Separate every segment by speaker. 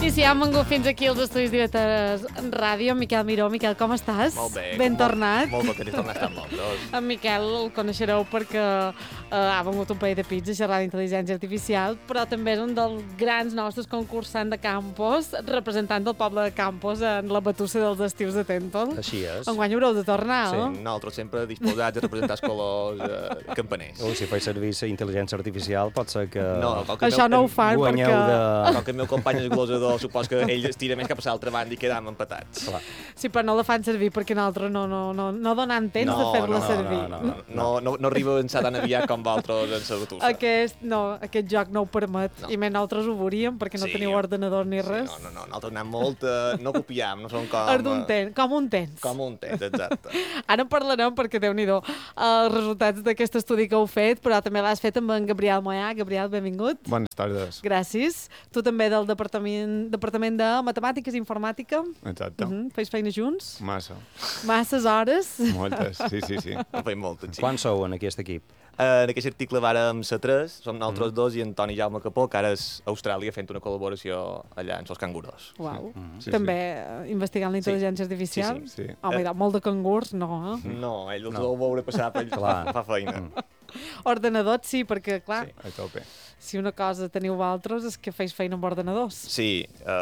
Speaker 1: I si hem vengut fins aquí als estudis d'IV3 Ràdio, Miquel Miró. Miquel, com estàs?
Speaker 2: Molt bé.
Speaker 1: Ben tornat.
Speaker 2: Molt content de tornar a estar amb vosaltres.
Speaker 1: En Miquel el coneixereu perquè ha vengut un país de pits a xerrar d'intel·ligència artificial, però també és un dels grans nostres concursants de Campos, representant del poble de Campos en la batussa dels estius de Tèntol.
Speaker 3: Així és.
Speaker 1: Enguany haureu de tornar,
Speaker 2: Sí,
Speaker 1: no?
Speaker 2: nosaltres sempre disposats a representar els colors campaners.
Speaker 3: Si faig servir la intel·ligència artificial, pot ser que...
Speaker 2: No, com que
Speaker 1: Això no ho fan
Speaker 3: guanyeu
Speaker 1: perquè...
Speaker 3: de...
Speaker 2: Com que el meu company és glosador, supos que ell es tira més cap a l'altra banda i quedam empatats.
Speaker 3: Clar.
Speaker 1: Sí, però no la fan servir perquè nosaltres no donen temps de fer-la servir.
Speaker 2: No arriba a pensar tan aviat com vosaltres en la batussa.
Speaker 1: Aquest joc no ho permet.
Speaker 2: No.
Speaker 1: I més nosaltres ho veuríem perquè no
Speaker 2: Sí,
Speaker 1: teniu ordenador ni res.
Speaker 2: No, nosaltres anem molt... No copiam, no som com...
Speaker 1: Com un temps.
Speaker 2: Com un temps, exacte.
Speaker 1: Ara en parlarem perquè, Déu-n'hi-do, els resultats d'aquest estudi que heu fet, però també l'has fet amb en Gabriel Moyà. Gabriel, benvingut.
Speaker 4: Bones tardes.
Speaker 1: Gràcies. Tu també del Departament de Matemàtiques i Informàtica.
Speaker 4: Exacte.
Speaker 1: Feis feina junts?
Speaker 4: Masses
Speaker 1: hores?
Speaker 4: Moltes, sí.
Speaker 2: En feim moltes, sí.
Speaker 3: Quants sou en aquest equip?
Speaker 2: En aquest article vàrem ser tres, som nosaltres dos i en Toni Jaume Capó, que ara és a Austràlia fent una col·laboració allà amb els cangurs.
Speaker 1: Uau.
Speaker 4: Sí,
Speaker 1: També investigant la intel·ligència
Speaker 2: Sí,
Speaker 1: artificial?
Speaker 4: sí.
Speaker 1: Home, molt de cangurs, no, eh?
Speaker 2: No, ell els deu veure passar per
Speaker 3: Clar.
Speaker 2: fa feina.
Speaker 1: Ordenadors sí, perquè, clar,
Speaker 2: Sí.
Speaker 4: A tope.
Speaker 1: si una cosa teniu vosaltres és que feis feina amb ordenadors.
Speaker 2: Sí,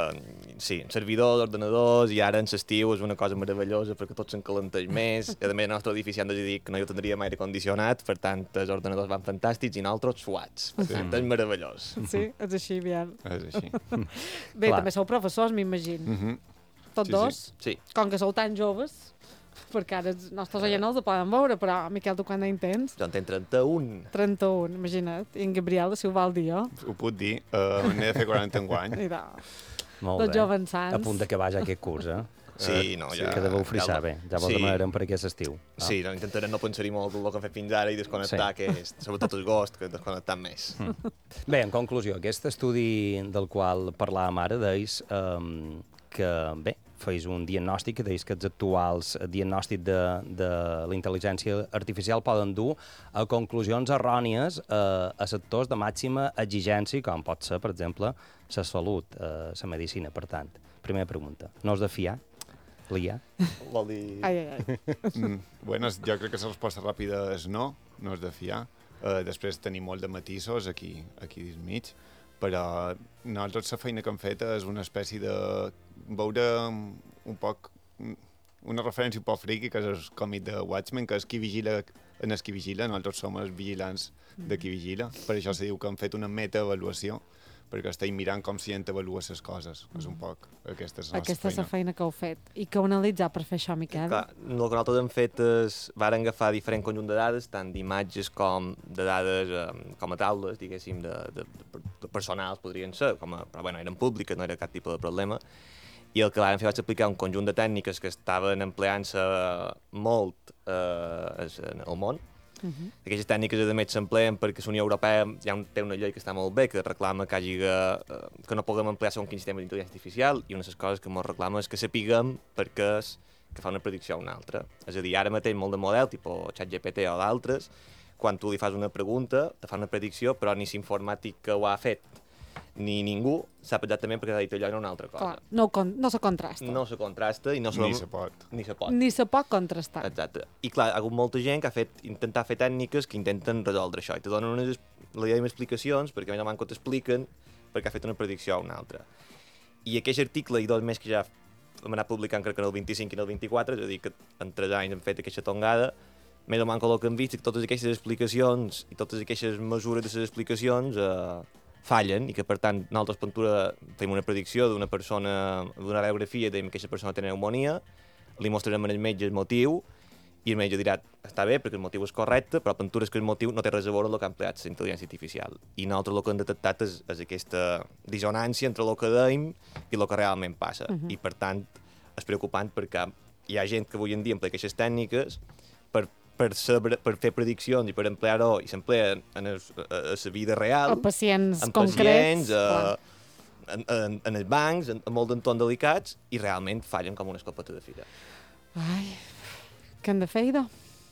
Speaker 2: servidors, ordenadors, i ara en l'estiu és una cosa meravellosa perquè tot s'encalenteix més. A més, el nostre edifici han decidit que no hi tindríem aire condicionat, per tant, els ordenadors van fantàstics i nosaltres suats. Per tant, és meravellós.
Speaker 1: Sí, és així, bien.
Speaker 4: És així.
Speaker 1: Bé,
Speaker 3: Clar.
Speaker 1: també sou professors, m'imagino.
Speaker 4: Mhm.
Speaker 1: Tots
Speaker 4: Sí,
Speaker 1: dos?
Speaker 2: Sí.
Speaker 1: Com que sou tan joves, perquè ara els nostres oients no els poden veure, però Miquel, tu quan en tens?
Speaker 2: Jo en tenc 31.
Speaker 1: 31, imagina't. I en Gabriel, si ho val dir jo.
Speaker 4: Ho puc dir. N'he de fer 40 anys.
Speaker 1: Mira,
Speaker 3: Molt
Speaker 1: dels
Speaker 3: bé.
Speaker 1: joves sants.
Speaker 3: A punt d'acabar ja aquest curs, eh?
Speaker 2: Sí, no, ja...
Speaker 3: Que deveu frissar bé. Ja vos
Speaker 2: Sí.
Speaker 3: demanarem per aquest estiu.
Speaker 2: Sí, no, intentarem no pensar-hi molt del que hem fet fins ara i desconnectar, que és, sobretot el gost, que desconnectar més.
Speaker 3: Bé, en conclusió, aquest estudi del qual parlàvem ara deis que, bé, feis un diagnòstic, deis que els actuals diagnòstics de la intel·ligència artificial poden dur a conclusions errònies a sectors de màxima exigència, com pot ser, per exemple, la salut, la medicina. Per tant, primera pregunta, no és de fiar? L'IA?
Speaker 2: Vol dir...
Speaker 1: Ai.
Speaker 4: Bueno, jo crec que la resposta ràpida és no és de fiar. Després tenim molt de matisos aquí dins mig, però nosaltres la feina que hem fet és una espècie de veure un poc una referència un poc friqui, que és el còmic de Watchmen, que és qui vigila en el qui vigila, nosaltres som els vigilants de qui vigila. Per això se diu que hem fet una metaavaluació, perquè estem mirant com si gent avalua les coses. És un poc aquesta és la nostra
Speaker 1: Aquesta és la
Speaker 4: feina.
Speaker 1: feina que heu fet. I que heu analitzat per fer això, Miquel?
Speaker 2: Clar, el que nosaltres hem fet és... Varen agafar diferent conjunt de dades, tant d'imatges com de dades com a taules, diguéssim, de personals podrien ser, però bueno, eren públiques, no era cap tipus de problema. I el que vam fer vaig aplicar un conjunt de tècniques que estaven empleant-se molt en el món. Aquestes tècniques, a més, s'empleen perquè la Unió Europea ja té una llei que està molt bé, que reclama que no puguem emplear segons quin sistema d'intel·ligència artificial, i una de les coses que ens reclama és que sapiguem per què és que fa una predicció a una altra. És a dir, ara mateix molt de model, tipus ChatGPT o d'altres, quan tu li fas una pregunta, te fa una predicció, però ni l'informàtic que ho ha fet ni ningú sap exactament perquè ha dit allò era una altra cosa.
Speaker 1: Clar, no se contrasta.
Speaker 2: No se contrasta i no
Speaker 4: Ni se pot.
Speaker 2: Ni se pot.
Speaker 1: Ni se pot contrastar.
Speaker 2: Exacte. I clar, hi ha hagut molta gent que ha intentat fer tècniques que intenten resoldre això i te donen les explicacions perquè més o menys t'expliquen perquè ha fet una predicció a una altra. I aquest article i dos més que ja hem anat publicant crec que en el 25 i en el 24, és a dir, que en 3 anys hem fet aquesta tongada, més o menys el que hem vist que totes aquestes explicacions i totes aquestes mesures de les explicacions fallen i que, per tant, nosaltres fem una predicció d'una persona, d'una radiografia, dèiem que aquesta persona té pneumonia, li mostrarem al metge el motiu i el metge dirà, està bé perquè el motiu és correcte, però pintures que el motiu no té res a veure amb el que ha empleat la intel·ligència artificial. I nosaltres el que hem detectat és aquesta dissonància entre el que dèiem i el que realment passa. I, per tant, és preocupant perquè hi ha gent que avui en dia emplea aquestes tècniques per fer prediccions i per emplear-ho, i s'emplea a la vida real,
Speaker 1: A pacients
Speaker 2: en
Speaker 1: concrets.
Speaker 2: pacients, en els bancs, en molts entorns delicats, i realment fallen com una escopeta de fira.
Speaker 1: Ai, què hem de fer, idò?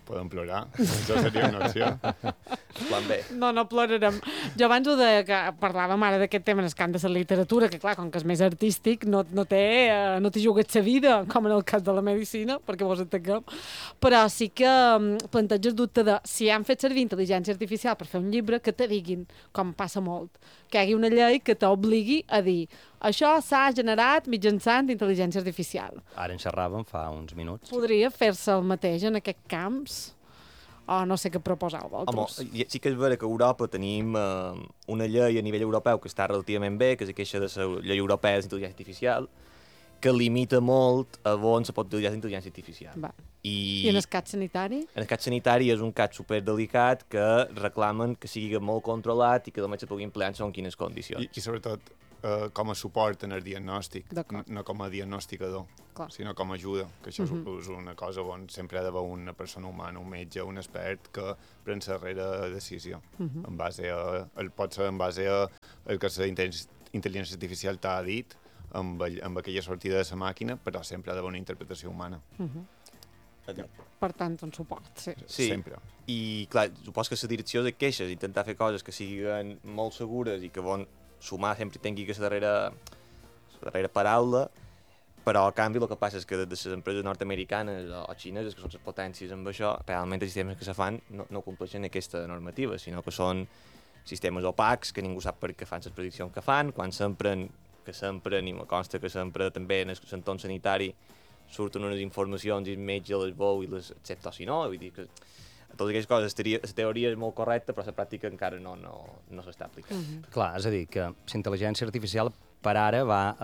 Speaker 4: Podem plorar, això seria una opció.
Speaker 2: Plan B.
Speaker 1: No plorarem. Jo abans ho deia, que parlàvem ara d'aquest tema en el camp de la literatura, que clar, com que és més artístic, no t'hi jugues la vida, com en el cas de la medicina, perquè vos entenguem, però sí que planteja el dubte de si han fet servir intel·ligència artificial per fer un llibre, que te diguin, com passa molt, que hi hagi una llei que t'obligui a dir això s'ha generat mitjançant intel·ligència artificial.
Speaker 3: Ara en xerràvem fa uns minuts.
Speaker 1: Podria fer-se el mateix en aquests camps? O no sé què proposeu vosaltres.
Speaker 2: Home, sí que és vera que a Europa tenim una llei a nivell europeu que està relativament bé, que és aquesta de la llei europea d'intel·ligència artificial, que limita molt a on se pot utilitzar l'intel·ligència artificial.
Speaker 1: Va. I en el cas sanitari?
Speaker 2: En el cas sanitari és un cas superdelicat que reclamen que sigui molt controlat i que només se pugui emplear en segons quines condicions.
Speaker 4: I sobretot com a suport en el diagnòstic, no com a diagnosticador, sinó com a ajuda, que això és una cosa on sempre ha d'haver una persona humana, un metge, un expert que pren la darrera decisió, en base a, pot ser en base a el que la intel·ligència artificial t'ha dit, amb aquella sortida de la màquina, però sempre ha d'haver una interpretació humana.
Speaker 1: Per tant, un suport, sí.
Speaker 4: Sempre.
Speaker 2: I, clar, supos que la direcció és queixes, intentar fer coses que siguin molt segures i que bon sumar sempre tingui que la darrera paraula, però, a canvi, el que passa és que des de les empreses nord-americanes o xineses, que són les potències amb això, realment els sistemes que se fan no compleixen aquesta normativa, sinó que són sistemes opacs, que ningú sap per què fan les prediccions que fan, quan s'empren, i me consta que sempre també en l'entorn sanitari surten unes informacions i el metge les veu i les accepta o si no, vull dir que totes aquelles coses, la teoria és molt correcta, però la pràctica encara no s'està aplicant.
Speaker 3: Clar, és a dir, que la intel·ligència artificial per ara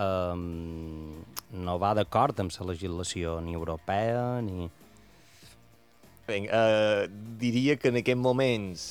Speaker 3: no va d'acord amb la legislació ni europea ni...
Speaker 2: Bé, diria que en aquests moments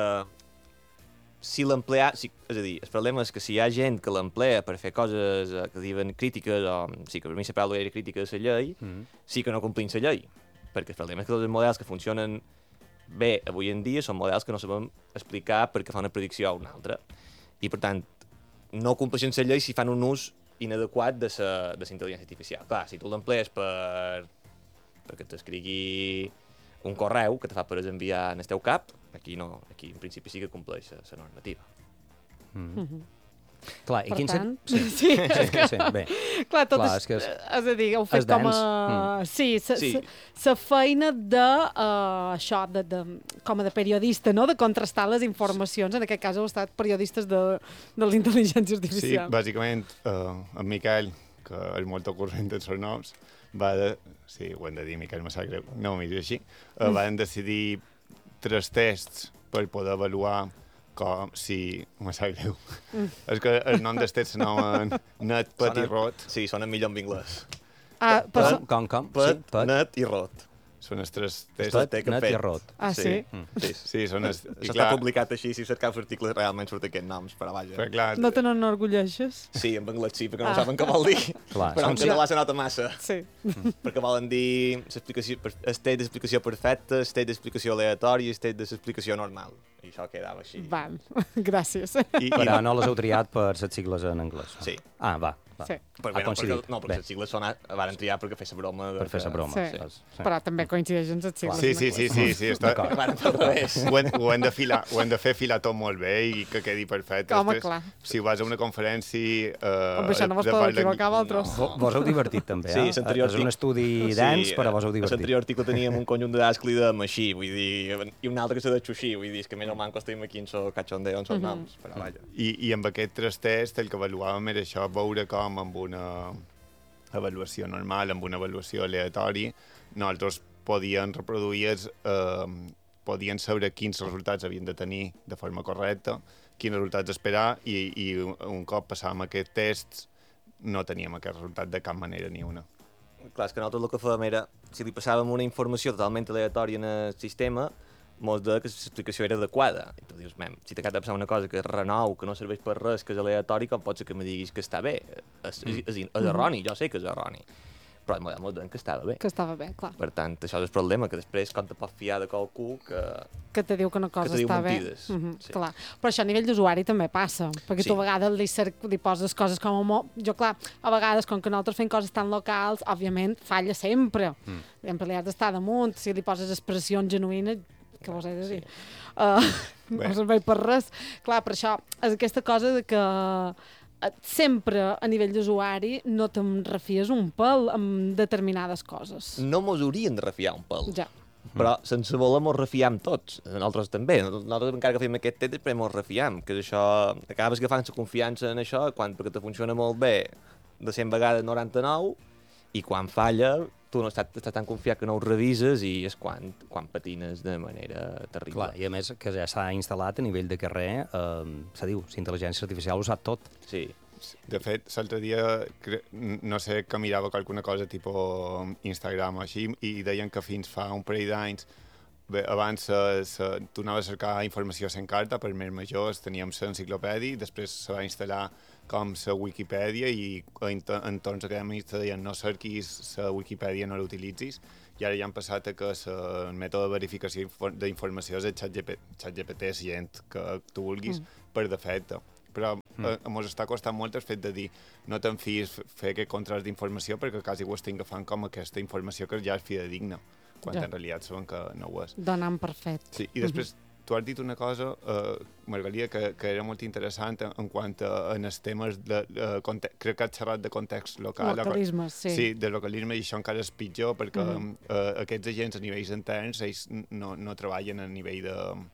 Speaker 2: si l'emplea... És a dir, el problema és que si hi ha gent que l'emplea per fer coses que diuen crítiques, o sí que per mi la paraula era crítica de la llei, sí que no complint la llei. Perquè el problema és que tots els models que funcionen bé avui en dia són models que no sabem explicar perquè fan una predicció a una altra. I, per tant, no compleixen la llei si fan un ús inadequat de la intel·ligència artificial. Clar, si tu l'emplees perquè t'escrigui un correu que te fa per enviar en el teu cap, aquí en principi sí que compleix la normativa.
Speaker 3: Clar, i
Speaker 1: per tant,
Speaker 3: sí, bé.
Speaker 1: Clar, tot
Speaker 3: Clar,
Speaker 1: és a dir, heu fet com a... Sí, la feina de això, com a de periodista, no?, de contrastar les informacions, en aquest cas heu estat periodistes de la intel·ligència artificial.
Speaker 4: Sí, bàsicament, en Miquel, que és molt corrent dels seus noms, sí, ho hem de dir, Miquel, me sap greu, no m'ho així, van decidir 3 tests per poder avaluar si... me sap greu. És que el nom dels tests s'anomen net, pet i rot.
Speaker 2: Sí, sonen millor en anglès.
Speaker 3: Com?
Speaker 2: Pet, net i rot.
Speaker 4: Són els 3
Speaker 3: Pet,
Speaker 4: tests.
Speaker 3: net i rot.
Speaker 1: Ah, sí?
Speaker 4: Sí, són els...
Speaker 2: S'està publicat així, si cercau articles realment surten aquests noms, però vaja.
Speaker 4: Però clar...
Speaker 1: No te n'enorgulleixes?
Speaker 2: Sí, en anglès sí, perquè no saben què vol dir.
Speaker 3: Clar,
Speaker 2: però en català se nota massa.
Speaker 1: Sí.
Speaker 2: Perquè volen dir estat d'explicació perfecta, estat d'explicació aleatòria, estat d'explicació normal. I això quedava així.
Speaker 1: Va, gràcies.
Speaker 3: Però no les heu triat per les sigles en anglès.
Speaker 2: Sí.
Speaker 3: Ah, va.
Speaker 1: Sí.
Speaker 2: Perquè les sigles van triar perquè fer la broma.
Speaker 3: Per fer la broma.
Speaker 1: Sí. Però també coincideixen les sigles.
Speaker 4: Sí. Ho hem de fer filar tot molt bé i que quedi perfecte.
Speaker 1: Home, clar.
Speaker 4: Si vas a una conferència...
Speaker 1: Amb això no vos podeu equivocar, vosaltres.
Speaker 3: Vos heu divertit, també,
Speaker 2: sí,
Speaker 3: és un estudi dens, però vos heu divertit.
Speaker 2: A l'anterior article teníem un conjunt de dades que li dèiem així, vull dir, i un altre que s'ha de xuxir, vull dir, és que més o manco estem aquí en el cachondeo, en els noms, però vaja.
Speaker 4: I amb aquests 3 tests el que avaluàvem era això, veure com amb una avaluació normal, amb una avaluació aleatòria, nosaltres podien reproduir, podien saber quins resultats havien de tenir de forma correcta, quins resultats esperar, i un cop passàvem aquests tests no teníem aquest resultat de cap manera ni una.
Speaker 2: Clar, és que nosaltres el que fèiem era, si li passàvem una informació totalment aleatòria en el sistema, mos deia que l'explicació era adequada. I tu dius, si t'acaba de passar una cosa que és renou, que no serveix per res, que és aleatori, com pot ser que me diguis que està bé? És erroni, jo sé que és erroni. però el model modern que estava bé.
Speaker 1: Que estava bé, clar.
Speaker 2: Per tant, això és el problema, que després com te pots fiar de qualcú
Speaker 1: Que te diu que una cosa
Speaker 2: te diu
Speaker 1: està
Speaker 2: mentides.
Speaker 1: bé.
Speaker 2: Sí.
Speaker 1: Clar. Però això a nivell d'usuari també passa, perquè tu a vegades li poses coses com a jo, clar, a vegades, com que nosaltres fem coses tan locals, òbviament falla sempre. Sempre li has d'estar damunt, si li poses expressions genuïnes, què vols dir? Sí. No serveix per res. Clar, per això és aquesta cosa de que sempre a nivell d'usuari no te'n refies un pèl amb determinades coses.
Speaker 2: No mos haurien de refiar un pèl.
Speaker 1: Ja.
Speaker 2: Però sense voler mos refiem tots. Nosaltres també. Nosaltres encara que fem aquest test després mos refiem. Que això, acabes agafant la confiança en això perquè te funciona molt bé de 100 vegades 99 i quan falla tu no estàs tan confiat que no ho revises i és quan patines de manera terrible.
Speaker 3: Clar, i a més que ja s'ha instal·lat a nivell de carrer, se diu, la intel·ligència artificial ho sap tot.
Speaker 2: Sí.
Speaker 4: De fet, l'altre dia, no sé, que mirava alguna cosa tipus Instagram o així, i deien que fins fa un parell d'anys, abans tu anaves a cercar informació a carta, per més majors teníem l'enciclopèdia, després se va instal·lar com la Wikipedia i entorns acadèmics te deien no cerquis la Wikipedia, no l'utilitzis, i ara ja han passat a que el mètode de verificació d'informació és el ChatGPT, gent que tu vulguis, per defecte. Però ens està costant molt el fet de dir no te'n fies fer aquest contrast d'informació perquè quasi ho estic agafant com aquesta informació que ja és fidedigna, quan en realitat saben que no ho és.
Speaker 1: Donant per fet.
Speaker 4: Sí, i després tu has dit una cosa, Margalia, que era molt interessant en quant a els temes crec que has xerrat de context local.
Speaker 1: Localismes, sí.
Speaker 4: Sí, de localisme, i això encara és pitjor perquè aquests agents a nivells interns ells no treballen a nivell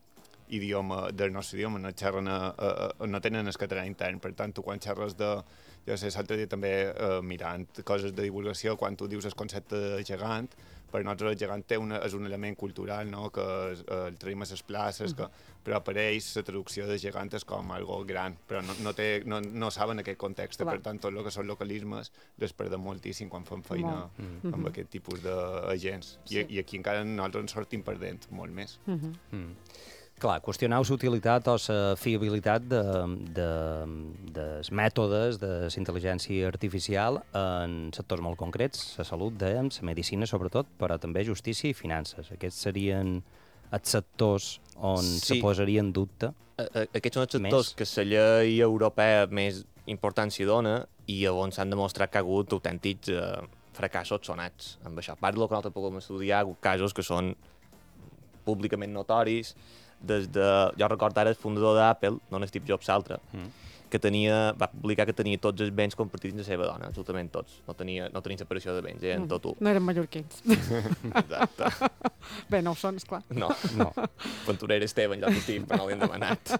Speaker 4: del nostre idioma, no tenen el català intern, per tant, tu quan xerres jo sé, l'altre dia també mirant coses de divulgació, quan tu dius el concepte de gegant, per nosaltres el gegant és un element cultural, no? Que el traiem a les places, però per ells la traducció de gegant és com algo gran, però no saben aquest context, per tant, tot el que són localismes les perdem moltíssim quan fem feina amb aquest tipus d'agents, i aquí encara nosaltres en sortim perdent molt més.
Speaker 3: Clar, qüestionar la utilitat o la fiabilitat dels mètodes de la intel·ligència artificial en sectors molt concrets, la salut, dèiem, la medicina sobretot, però també justícia i finances. Aquests serien els sectors on se posaria en dubte.
Speaker 2: Aquests són els sectors que la llei europea més importància dona i on s'han demostrat que ha hagut autèntics fracassos sonats amb això. A part del que nosaltres podem estudiar, casos que són públicament notoris, jo recordo ara el fundador d'Apple, no Steve Jobs, l'altre, que va publicar que tenia tots els béns compartits amb la seva dona, absolutament tots. No tenien separació de béns, eren tot un.
Speaker 1: No eren mallorquins.
Speaker 2: Exacte.
Speaker 1: Bé, no ho són, esclar.
Speaker 2: No. Venturera Esteban, ja t'ho però no l'hem demanat.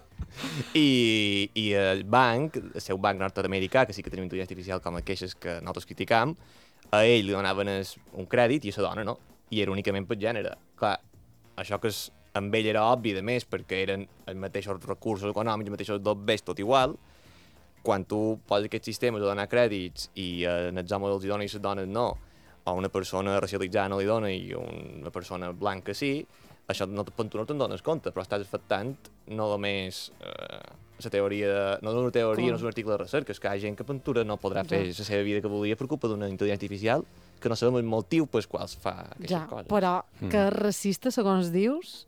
Speaker 2: I el banc, el seu banc nord-americà, que sí que tenim intel·ligència artificial com a queixes que nosaltres criticam, a ell li donaven un crèdit i a la dona no. I era únicament per gènere. Clar, això que amb ell era obvi, de més, perquè eren els mateixos recursos econòmics, els mateixos dos béns, tot igual. Quan tu poses aquests sistemes a donar crèdits i als homes els donen i a les dones no, o una persona racialitzada no li dona i una persona blanca sí, això no te'n dones compte, però estàs afectant no només la teoria, no una teoria, no és un article de recerca, és que hi ha gent que pintura no podrà fer la seva vida que volia per culpa d'una intel·ligència artificial que no sabem el motiu pel qual es fa aquestes coses.
Speaker 1: Però que és racista, segons dius,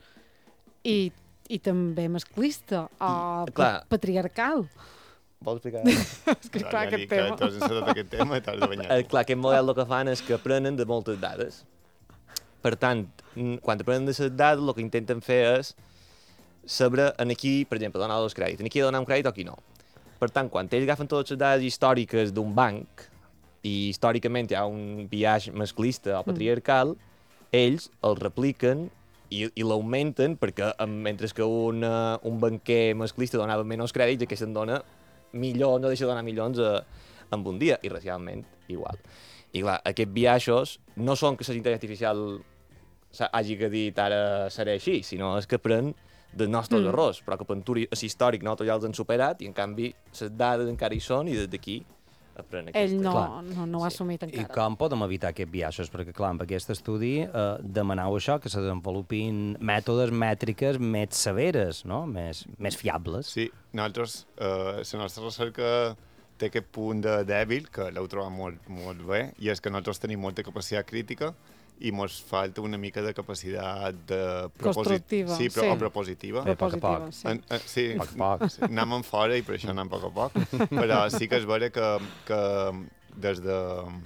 Speaker 1: i també masclista o patriarcal.
Speaker 2: Vols explicar?
Speaker 1: És que clar, aquest tema.
Speaker 4: Tu has encetat aquest tema i t'has de banyar.
Speaker 2: Clar, aquest model el que fan és que aprenen de moltes dades. Per tant, quan aprenen de les dades, el que intenten fer és saber en aquí, per exemple, donar els crèdits. En aquí donar un crèdit o aquí no. Per tant, quan ells agafen totes les dades històriques d'un banc i històricament hi ha un biaix masclista o patriarcal, ells el repliquen i l'augmenten perquè mentre que un banquer masclista donava menys crèdits, aquest en dona milions, no deixa de donar milions en un dia, i racialment igual. I clar, aquests biaixos no són que la intel·ligència artificial hagi que dit ara seré així, sinó és que pren dels nostres errors, però que per històric nosaltres ja els han superat i en canvi les dades encara hi són i des d'aquí
Speaker 1: ell no ho ha assumit encara.
Speaker 3: I com podem evitar aquests biaixos? Perquè, clar, amb aquest estudi demanau això, que se desenvolupin mètodes mètriques més severes, no? Més fiables.
Speaker 4: Sí, nosaltres, la nostra recerca té aquest punt de dèbil, que l'heu trobat molt bé, i és que nosaltres tenim molta capacitat crítica i ens falta una mica de capacitat de
Speaker 1: constructiva.
Speaker 4: Sí, però propositiva.
Speaker 1: Propositiva, sí.
Speaker 4: Sí,
Speaker 3: Poc.
Speaker 4: anem en fora i per això anem a poc. Però sí que és vera que des de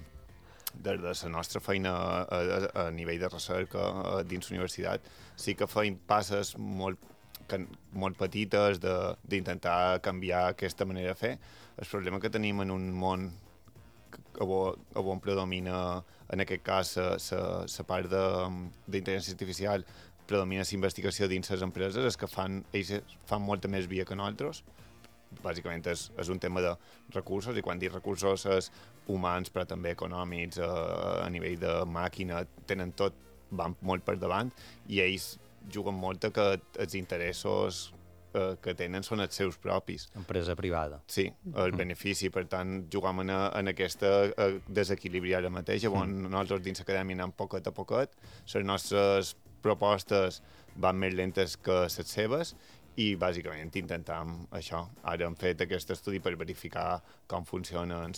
Speaker 4: la nostra feina a nivell de recerca dins l'universitat, sí que feim passes molt petites d'intentar canviar aquesta manera de fer. El problema que tenim en un món on predomina, en aquest cas, la part d'intel·ligència artificial, predomina la investigació dins les empreses, és que ells fan molta més via que nosaltres. Bàsicament és un tema de recursos, i quan dic recursos és humans, però també econòmics, a nivell de màquina, tenen tot, van molt per davant, i ells juguen molt a que els interessos que tenen són els seus propis.
Speaker 3: Empresa privada.
Speaker 4: Sí, el benefici, per tant, jugam en aquesta desequilibri ara mateix, on nosaltres dins l'acadèmia anem poquet a poquet, les nostres propostes van més lentes que les seves, i bàsicament intentem això. Ara hem fet aquest estudi per verificar com funcionen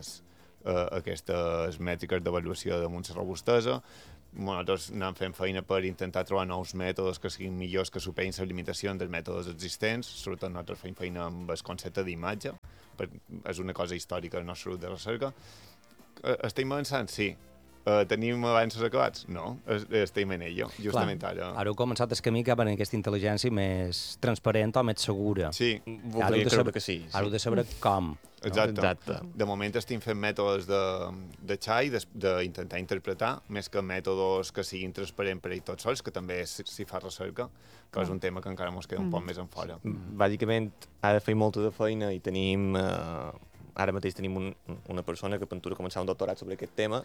Speaker 4: aquestes mètriques d'avaluació damunt la robustesa. Nosaltres anem fent feina per intentar trobar nous mètodes que siguin millors, que superin les limitacions dels mètodes existents. Sobretot nosaltres fem feina amb el concepte d'imatge, és una cosa històrica del nostre grup de recerca. Estem avançant? Sí. Tenim avanços acabats? No, estem en ello, justament ara.
Speaker 3: Ara heu començat el camí cap a aquesta intel·ligència més transparent o més segura.
Speaker 4: Sí.
Speaker 2: Voldria creure que sí.
Speaker 3: Ara heu de saber com.
Speaker 4: Exacte. De moment estem fent mètodes de xai, d'intentar interpretar, més que mètodes que siguin transparents per ells tots sols, que també s'hi fa recerca, que és un tema que encara ens queda un poc més en fora.
Speaker 2: Bàsicament, ara feim molta de feina i tenim... Ara mateix tenim una persona que a punt de començar un doctorat sobre aquest tema,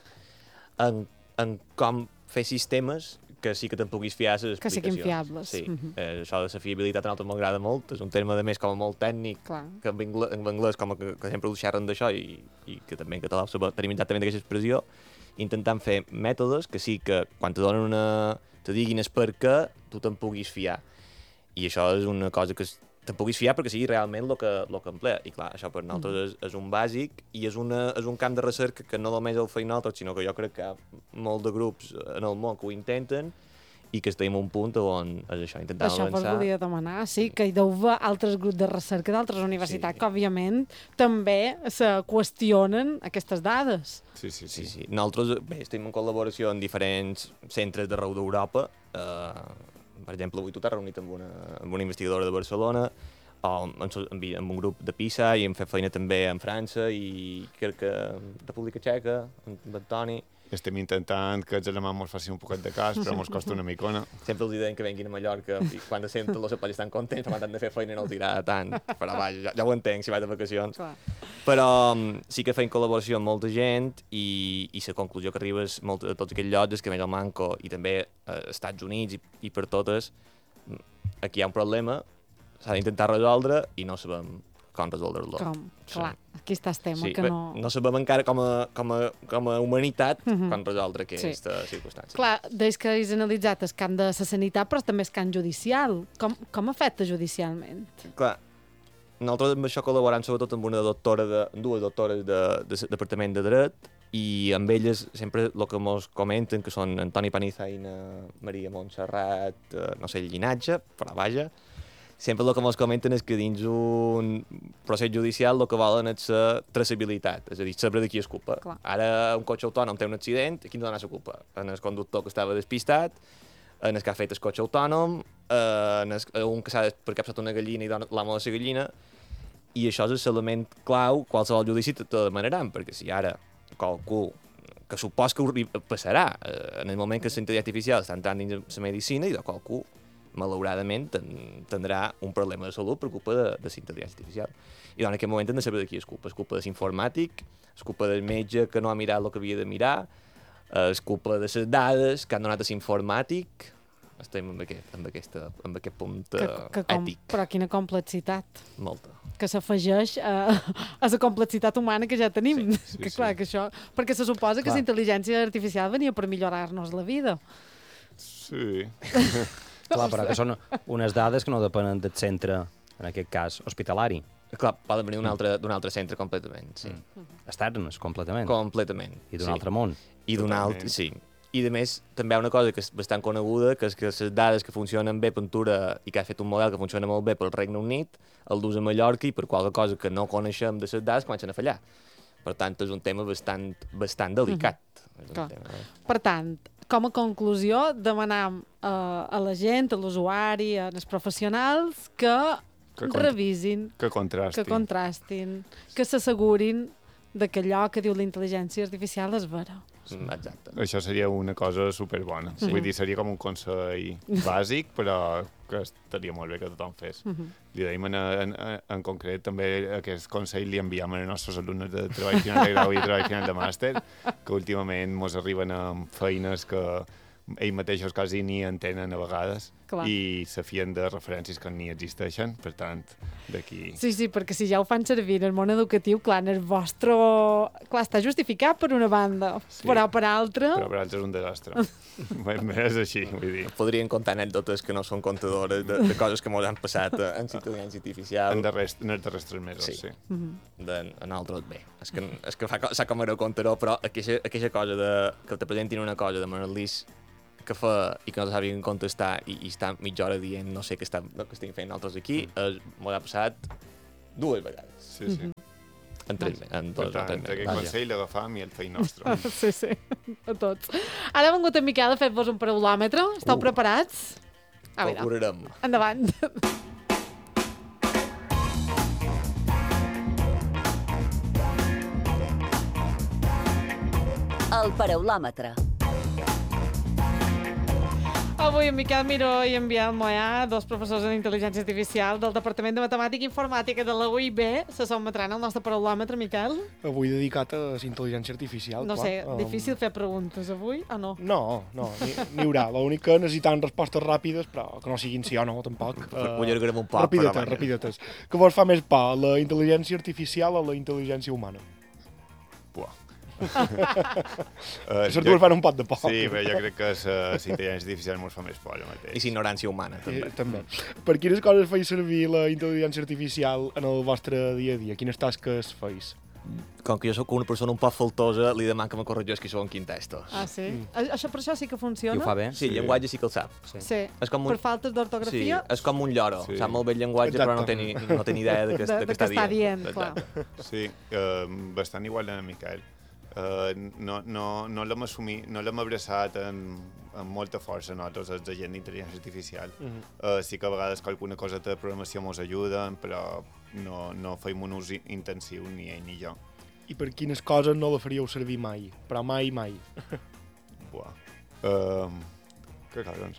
Speaker 2: en com fer sistemes que sí que te'n puguis fiar les explicacions.
Speaker 1: Que siguin fiables.
Speaker 2: Sí. Això de la fiabilitat a nosaltres m'agrada molt, és un terme de més com a molt tècnic, que en anglès com que sempre ho xerren d'això i que també en català tenim exactament aquesta expressió, intentant fer mètodes que sí que quan te donen te diguin el per què, tu te'n puguis fiar. I això és una cosa que te'n puguis fiar perquè sigui realment el que emplea. I clar, això per nosaltres és un bàsic i és un camp de recerca que no només el feim nosaltres, sinó que jo crec que hi ha molt de grups en el món que ho intenten i que estem a un punt on és això, intentar avançar.
Speaker 1: Això vos volia demanar, sí, que hi deu haver altres grups de recerca d'altres universitats que, òbviament, també se qüestionen aquestes dades.
Speaker 4: Sí.
Speaker 2: Nosaltres estem en col·laboració en diferents centres d'arreu d'Europa. Per exemple, avui tu t'has reunit amb una investigadora de Barcelona, o amb un grup de Pisa, i hem fet feina també en França i crec que República Txeca, amb Antoni.
Speaker 4: Estem intentant que els alemans ens facin un poquet de cas, però ens costa una micona.
Speaker 2: Sempre els diuen que venguin a Mallorca i quan senten els pares estan contents, quan han de fer feina no els agrada tant. Però vaja, ja ho entenc si vaig de vacacions.
Speaker 1: Clar.
Speaker 2: Però sí que fem col·laboració amb molta gent i la conclusió que arribes a tots aquells llocs és que més el Manco i també als Estats Units i per totes, aquí hi ha un problema, s'ha d'intentar resoldre i no sabem com resoldre-lo.
Speaker 1: Clar, aquí està el tema, que no...
Speaker 2: No sabem encara com a humanitat com resoldre aquesta circumstància.
Speaker 1: Clar, des que has analitzat el camp de la sanitat, però també el camp judicial. Com afecta judicialment?
Speaker 2: Clar, nosaltres amb això col·laborem sobretot amb dues doctores del Departament de Dret i amb elles sempre el que ens comenten, que són Antoni Paniza i Maria Montserrat, no sé el llinatge, però vaja, sempre el que ens comenten és que dins un procés judicial el que volen és la traçabilitat, és a dir, saber de qui és culpa.
Speaker 1: Clar.
Speaker 2: Ara un cotxe autònom té un accident, a qui no dona la culpa? En el conductor que estava despistat, en el que ha fet el cotxe autònom, en un que s'ha percapsat una gallina i dona l'amo de la gallina, i això és l'element clau, qualsevol judici te demanaran, perquè si ara qualcú, que supos que passarà en el moment que la intel·ligència artificial està entrant dins la medicina, i de qualcú malauradament tindrà un problema de salut per culpa de la intel·ligència artificial. I en aquest moment hem de saber de qui és culpa. És culpa de l'informàtic, és culpa del metge que no ha mirat el que havia de mirar, és culpa de les dades que han donat a l'informàtic. Estem amb aquest punt ètic.
Speaker 1: Però quina complexitat.
Speaker 2: Molta.
Speaker 1: Que s'afegeix a la complexitat humana que ja tenim.
Speaker 4: Sí,
Speaker 1: clar, que això, perquè se suposa que la intel·ligència artificial venia per millorar-nos la vida.
Speaker 4: Sí.
Speaker 3: Clar, però que són unes dades que no depenen del centre, en aquest cas, hospitalari.
Speaker 2: Clar, poden venir d'un altre centre completament, sí.
Speaker 3: Externes, completament.
Speaker 2: Completament.
Speaker 3: I d'un altre món.
Speaker 2: I d'un altre, sí. I a més, també hi ha una cosa que és bastant coneguda, que és que les dades que funcionen bé per Tura i que ha fet un model que funciona molt bé pel Regne Unit, el dus a Mallorca i per qualque cosa que no coneixem de les dades comencen a fallar. Per tant, és un tema bastant delicat.
Speaker 1: Per tant, com a conclusió, demanam a la gent, a l'usuari, als professionals, que revisin,
Speaker 4: que contrastin,
Speaker 1: que s'assegurin que allò que diu la intel·ligència artificial és vera.
Speaker 2: Exacte.
Speaker 4: Això seria una cosa superbona. Sí. Vull dir, seria com un consell bàsic, però que estaria molt bé que tothom fes. Li deim en concret, també aquest consell li enviem als nostres alumnes de treball final de grau i treball final de màster, que últimament ens arriben amb feines que ells mateixos quasi ni entenen a vegades. Clar. I se fien de referències que ni existeixen, per tant, d'aquí...
Speaker 1: Sí, perquè si ja ho fan servir en el món educatiu, clar, en el vostre... Clar, està justificat per una banda, sí, però per altra...
Speaker 4: Però per altra és un desastre. És així, vull dir.
Speaker 2: Podrien contar anècdotes que no són contadores de coses que ens han passat en intel·ligència artificial.
Speaker 4: En els darrers 3 mesos, sí.
Speaker 2: En altres, bé. És que fa com era contador, però aquella cosa que te presentin una cosa de Manelís que fa i que no sabien contestar i està mitja hora dient no sé què estem fent altres aquí, m'ho ha passat 2 vegades.
Speaker 4: Sí.
Speaker 2: En 3 mesos. Per tant,
Speaker 4: aquest consell l'agafam i el feim nostre.
Speaker 1: Sí, a tots. Ara ha vengut en Miquel a fer-vos un paraulòmetre. Esteu preparats?
Speaker 2: Ho veurem.
Speaker 1: Endavant.
Speaker 5: El paraulòmetre.
Speaker 1: Avui en Miquel Miró i en Biel Moyà, 2 professors en Intel·ligència Artificial del Departament de Matemàtica i Informàtica de la UIB, se sotmetran al nostre paraulòmetre, Miquel?
Speaker 6: Avui dedicat a la intel·ligència artificial.
Speaker 1: No sé, difícil fer preguntes avui, o no?
Speaker 6: No, n'hi haurà. L'únic que necessitem respostes ràpides, però que no siguin sí o no, tampoc.
Speaker 2: Ho allargarem un poc.
Speaker 6: Rapidetes. Què vos fa més por, la intel·ligència artificial o la intel·ligència humana?
Speaker 4: Buah.
Speaker 6: Això vos fan un pot de por.
Speaker 4: Sí, però jo crec que la intel·ligència artificial ens fa més por ara mateix.
Speaker 2: I la ignorància humana, també.
Speaker 6: Per quines coses feis servir la intel·ligència artificial en el vostre dia a dia? Quines tasques feis?
Speaker 2: Com que jo sóc una persona un poc faltosa, li deman que me corregeix que sou en quin textos.
Speaker 1: Ah, sí? Això per això sí que funciona?
Speaker 3: I ho fa bé?
Speaker 2: Sí, llenguatge sí que el sap.
Speaker 1: Sí. Per faltes d'ortografia?
Speaker 2: Sí, és com un lloro. Sap molt bé el llenguatge, però no té ni idea de què està dient.
Speaker 1: Clar.
Speaker 4: Sí, bastant igual en Miquel. No l'hem abraçat amb molta força nosaltres, els agents d'intel·ligència artificial. Sí que a vegades alguna cosa de programació ens ajuda, però no feim un ús intensiu ni ell ni jo.
Speaker 6: I per quines coses no la faríeu servir mai? Però mai.
Speaker 4: Buah. Que cabrons.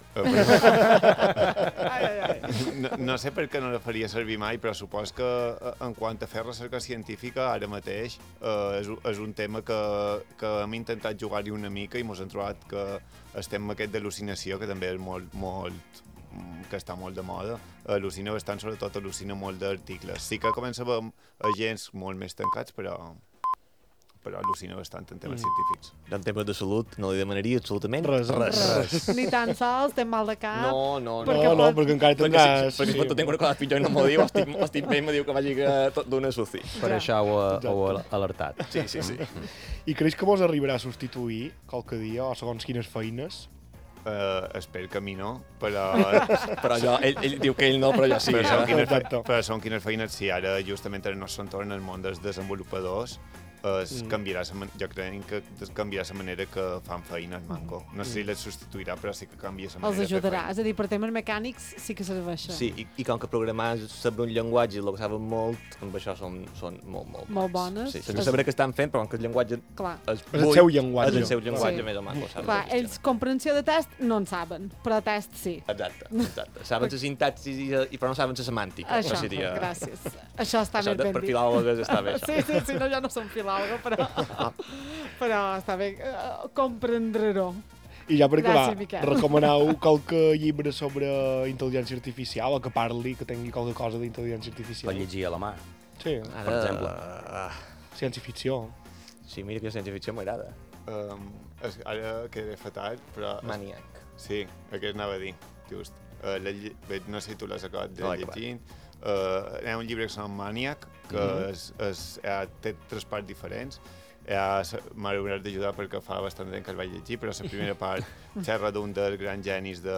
Speaker 4: No sé per què no la faria servir mai, però supos que en quant a fer recerca científica, ara mateix és un tema que hem intentat jugar-hi una mica i ens hem trobat que estem amb aquest d'al·lucinació, que també és molt que està molt de moda. Al·lucina bastant, sobretot al·lucina molt d'articles. Sí que comença a veure agents molt més tancats, però al·lucina bastant en temes científics.
Speaker 2: En temes de salut no li demanaria absolutament res.
Speaker 1: Ni tan sols, té mal de cap.
Speaker 2: No,
Speaker 6: perquè encara tindràs...
Speaker 2: Perquè si tinc una cosa pitjor i no m'ho diu, estic bé i me diu que vagi tot d'una suci.
Speaker 3: Per això ho he alertat.
Speaker 2: Sí.
Speaker 6: I creus que vos arribarà a substituir qualque dia, o segons quines feines?
Speaker 4: Espero que a mi no, però...
Speaker 2: Però ell diu que ell no, però jo sí.
Speaker 4: Però són quines feines, sí, ara justament en el nostre entorn, el món dels desenvolupadors, jo crec que canviarà la manera que fan feina el manco. No sé si les substituirà, però sí que canvia la manera
Speaker 1: els ajudarà, és a dir, per temes mecànics sí que serveixen.
Speaker 2: Sí, i com que programar saber un llenguatge, el que saben molt, amb això són molt
Speaker 1: bones.
Speaker 2: Sí, sense saber què estan fent, però com que el llenguatge
Speaker 6: és el seu llenguatge.
Speaker 2: És el seu llenguatge més o menys.
Speaker 1: Clar, ells comprensió de test no en saben, però test sí.
Speaker 2: Exacte. Saben la sintaxis, però no saben la semàntica.
Speaker 1: Això, gràcies. Això està més ben dit.
Speaker 2: Per filòlogues està bé, això.
Speaker 1: Sí, no, jo no som filòloga, però està bé, comprendré-ho.
Speaker 6: I ja per acabar, recomaneu qualque llibre sobre intel·ligència artificial o que parli, que tingui qualque cosa d'intel·ligència artificial?
Speaker 3: Per llegir a la mà.
Speaker 6: Sí.
Speaker 3: Per exemple.
Speaker 6: Ciència-ficció.
Speaker 2: Sí, mira que ciència-ficció m'agrada.
Speaker 4: Ara quedaré fatal, però...
Speaker 2: Maniac.
Speaker 4: Sí, aquest anava a dir, just. No sé si tu l'has acabat de llegir. Hi ha un llibre que es diu Maniac, que té 3 parts diferents. M'hauràs d'ajudar perquè fa bastant temps que el vaig llegir, però la primera part xerra d'un dels grans genis de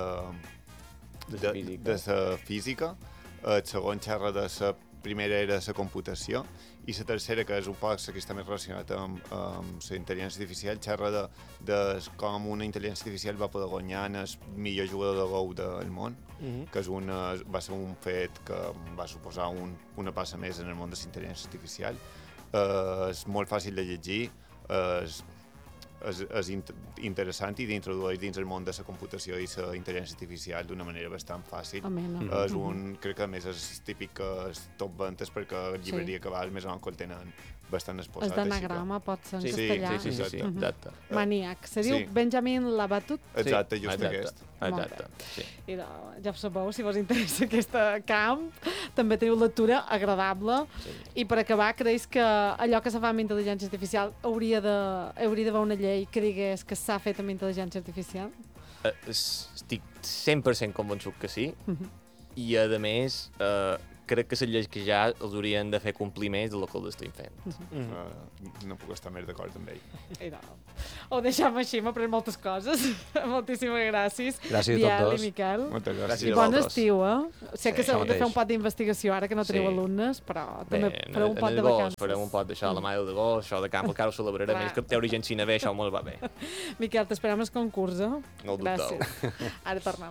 Speaker 4: la física, el segon xerra de la primera era la computació, i la tercera, que és un poc la que està més relacionat amb la intel·ligència artificial, xerra de com una intel·ligència artificial va poder guanyar el millor jugador de Go del món, que va ser un fet que va suposar una passa més en el món de la intel·ligència artificial. És molt fàcil de llegir, és interessant i d'introduir dins el món de la computació i la intel·ligència artificial d'una manera bastant fàcil. Crec que a més és típic que és top ventes perquè la llibreria que val més o menys el tenen bastant exposat.
Speaker 1: És d'anagrama, pot ser en castellà.
Speaker 2: Sí, exacte.
Speaker 1: Maniac. Se diu Benjamin Labatut?
Speaker 4: Exacte, just aquest.
Speaker 1: Exacte. I ja ho sabeu, si vos interessa aquest camp, també teniu lectura agradable. I per acabar, creus que allò que se fa amb intel·ligència artificial hauria d'haver una llei que digués que s'ha fet amb intel·ligència artificial?
Speaker 2: Estic 100% convençut que sí. I, a més, crec que les lleis que ja els haurien de fer complir més del que els estem fent.
Speaker 4: No puc estar més d'acord amb ell.
Speaker 1: Ho deixem així, m'ha après moltes coses. Moltíssimes gràcies.
Speaker 3: Gràcies a tots dos.
Speaker 1: I Miquel.
Speaker 4: Moltes gràcies.
Speaker 1: I bon estiu, Sé que s'heu de fer un pot d'investigació ara que no teniu alumnes, però també fareu un pot de vacances.
Speaker 2: Farem un pot d'això a la Mare d'agost, això de camp, encara ho celebrarem, més que té origen bé, això molt va bé.
Speaker 1: Miquel, t'esperem al concurs,
Speaker 2: No ho dubteu.
Speaker 1: Gràcies. Ara tornem.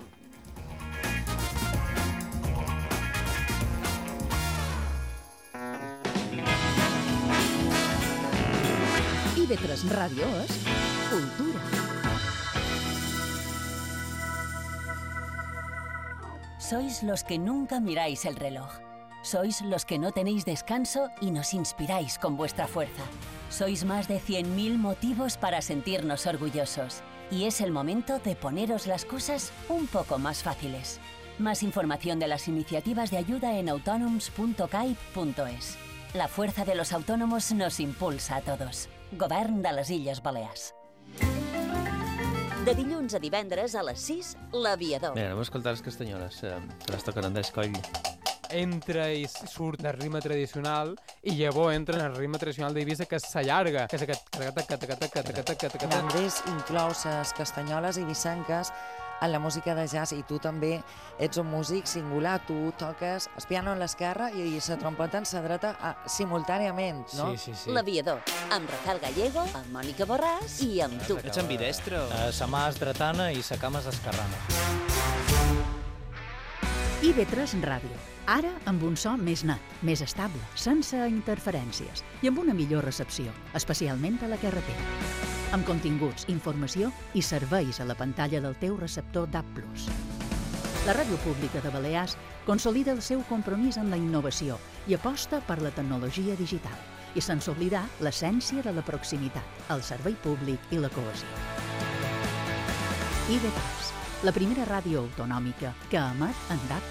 Speaker 5: IB3 Radio es cultura.
Speaker 7: Sois los que nunca miráis el reloj. Sois los que no tenéis descanso y nos inspiráis con vuestra fuerza. Sois más de 100.000 motivos para sentirnos orgullosos. Y es el momento de poneros las cosas un poco más fáciles. Más información de las iniciativas de ayuda en autonoms.caip.es. La fuerza de los autónomos nos impulsa a todos. Govern de les Illes Balears.
Speaker 8: De dilluns a divendres a les 6, L'Aviador.
Speaker 9: Bé, anem a escoltar les castanyoles, que les toquen Andrés Coll.
Speaker 10: Entra i surt del ritme tradicional i llavors entra en el ritme tradicional d'Eivissa, que s'allarga, que és aquest...
Speaker 11: Andrés inclou les castanyoles ibicenques en la música de jazz i tu també ets un músic singular, tu toques el piano en l'esquerra i la trompeta en la dreta simultàniament, no?
Speaker 9: Sí.
Speaker 8: L'Aviador, amb Rafael Gallego, amb Mònica Borràs i amb tu.
Speaker 9: Ets ambidestre? Sa mà és dretana i sa cama és esquerrana.
Speaker 5: IB3 Ràdio. Ara amb un so més net, més estable, sense interferències i amb una millor recepció, especialment a la carretera. Amb continguts, informació i serveis a la pantalla del teu receptor DAB+. La Ràdio Pública de Balears consolida el seu compromís amb la innovació i aposta per la tecnologia digital i sense oblidar l'essència de la proximitat, el servei públic i la cohesió. IB3, la primera ràdio autonòmica que emet en DAB+.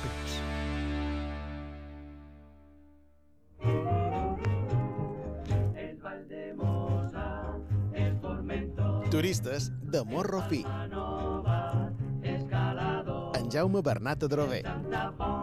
Speaker 12: Turistes de Morro Fi. En Jaume Bernat Adrover.